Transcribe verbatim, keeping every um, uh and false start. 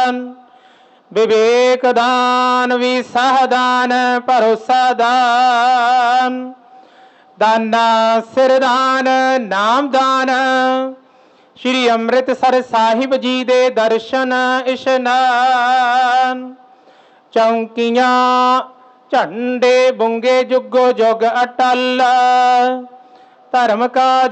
विवेक दान विसाह दान भरोसा दान दाना सिर दान नाम दान श्री अमृतसर साहिब जी दे दर्शन इशनान चौंकियां झंडे बुंगे जुगो जुग अटल धर्म का